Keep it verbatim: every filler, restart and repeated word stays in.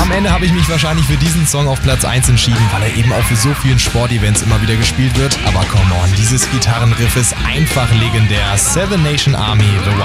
Am Ende habe ich mich wahrscheinlich für diesen Song auf Platz eins entschieden, weil er eben auch für so vielen Sportevents immer wieder gespielt wird. Aber come on, dieses Gitarrenriff ist einfach legendär. Seven Nation Army, The